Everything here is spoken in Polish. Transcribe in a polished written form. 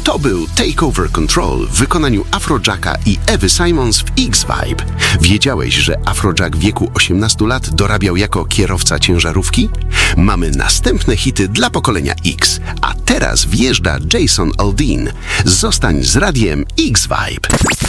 To był Takeover Control w wykonaniu Afrojacka i Ewy Simons w X-Vibe. Wiedziałeś, że Afrojack w wieku 18 lat dorabiał jako kierowca ciężarówki? Mamy następne hity dla pokolenia X, a teraz wjeżdża Jason Aldean. Zostań z radiem X-Vibe.